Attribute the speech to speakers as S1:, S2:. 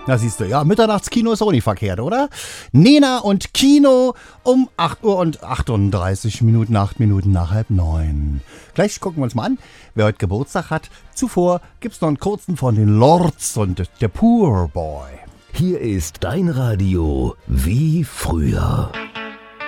S1: Na siehst du, ja, Mitternachtskino ist auch nicht verkehrt, oder? Nena und Kino um 8 Uhr und 38 Minuten, 8 Minuten nach 8:30. Gleich gucken wir uns mal an, wer heute Geburtstag hat. Zuvor gibt's noch einen kurzen von den Lords und der Poor Boy.
S2: Hier ist dein Radio wie früher.